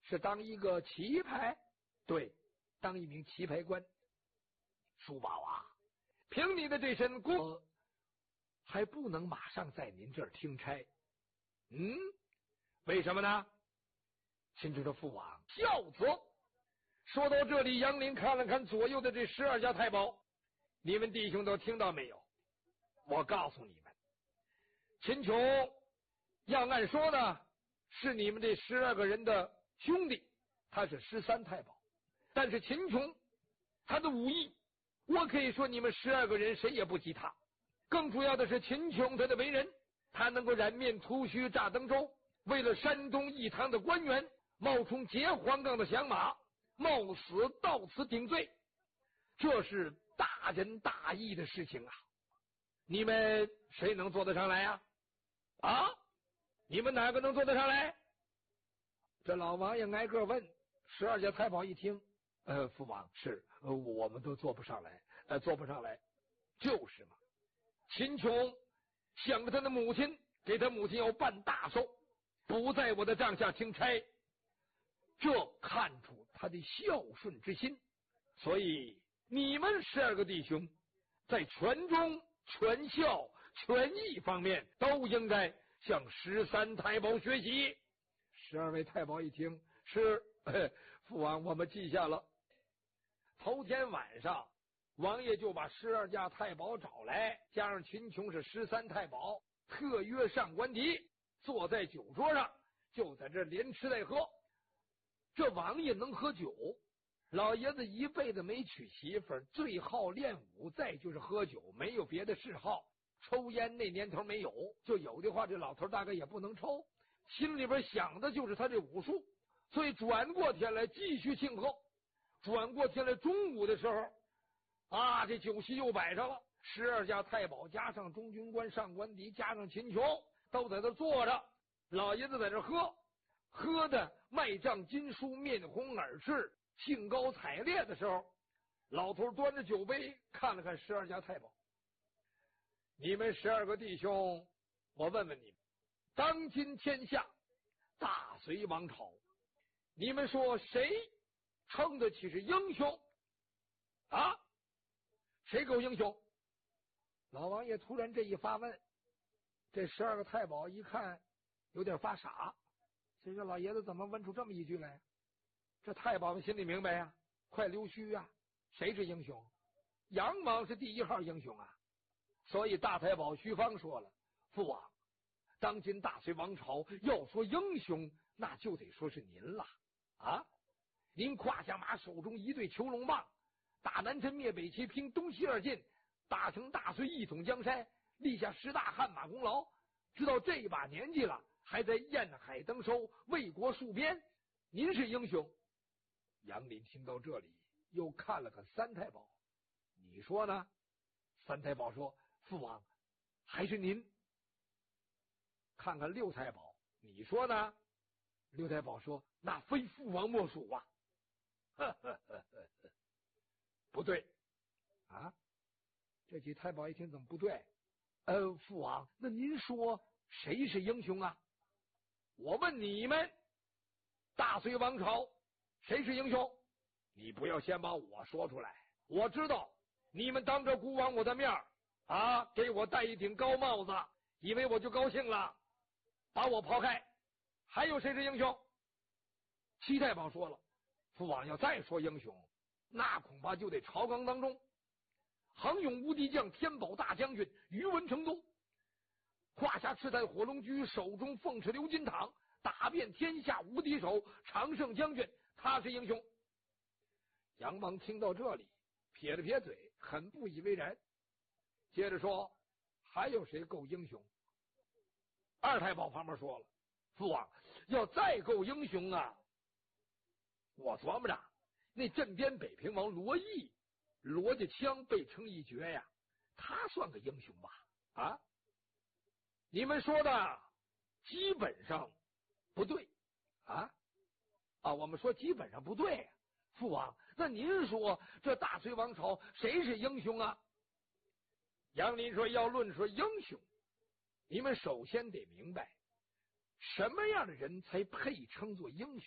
是当一个棋牌？对，当一名棋牌官。叔宝啊，凭你的这身功，还不能马上在您这儿听差。为什么呢？xin知道父王孝子。说到这里，杨林看了看左右的这12家太保，你们弟兄都听到没有？我告诉你们，秦琼要按说呢是你们这12个人的兄弟，他是13太保，但是秦琼他的武艺，我可以说你们12个人谁也不及他。更主要的是秦琼他的为人，他能够染面涂须炸登州，为了山东一堂的官员冒充劫黄冈的响马，冒死到此顶罪，这是大仁大义的事情啊！你们谁能做得上来呀？你们哪个能做得上来？这老王爷挨个问，12家太保一听，父王是我们都做不上来，做不上来，就是嘛。秦琼想着他的母亲，给他母亲要办大寿，不在我的帐下听差，这看出他的孝顺之心。所以你们12个弟兄在全忠、全孝、全义方面都应该向13太保学习。12位太保一听，是父王，我们记下了。头天晚上，王爷就把12家太保找来，加上秦琼是13太保，特约上官邸，坐在酒桌上，就在这连吃带喝。这王爷能喝酒，老爷子一辈子没娶媳妇儿，最好练武，再就是喝酒，没有别的嗜好。抽烟那年头没有，就有的话这老头大概也不能抽，心里边想的就是他这武术。所以转过天来继续庆贺。转过天来中午的时候这酒席又摆上了，12家太保加上中军官上官邸加上秦琼都在这坐着，老爷子在这喝的脉胀筋舒，面红耳赤，兴高采烈的时候，老头端着酒杯看了看12家太保，你们12个弟兄，我问问你们，当今天下大隋王朝，你们说谁称得起是英雄谁够英雄？老王爷突然这一发问，这12个太保一看有点发傻，这个老爷子怎么问出这么一句来？这太保们心里明白呀，快溜须啊！谁是英雄？杨王是第1号英雄啊！所以大太保徐芳说了，父王，当今大隋王朝要说英雄，那就得说是您了您胯下马，手中一对囚龙棒，打南陈灭北齐，拼东西二晋，打成大隋一统江山，立下10大汗马功劳，直到这把年纪了，还在沿海登收，为国戍边，您是英雄。杨林听到这里，又看了看3太保，你说呢？3太保说，父王，还是您。看看6太保，你说呢？6太保说，那非父王莫属啊。不对这几太保一听，怎么不对？父王，那您说谁是英雄啊？我问你们，大隋王朝谁是英雄？你不要先把我说出来，我知道你们当着孤王我的面给我戴一顶高帽子，以为我就高兴了，把我抛开。还有谁是英雄？7太保说了，父王要再说英雄，那恐怕就得朝纲当中横勇无敌将天宝大将军于文成都，胯下赤带火龙驹，手中凤翅鎏金镗，打遍天下无敌手，常胜将军，他是英雄。杨王听到这里撇了撇嘴，很不以为然，接着说，还有谁够英雄？2太保旁边说了，父王，要再够英雄我琢磨着那镇边北平王罗毅，罗家枪被称一绝呀，他算个英雄吧？你们说的基本上不对我们说基本上不对父王，那您说这大隋王朝谁是英雄啊？杨林说，要论说英雄，你们首先得明白什么样的人才配称作英雄。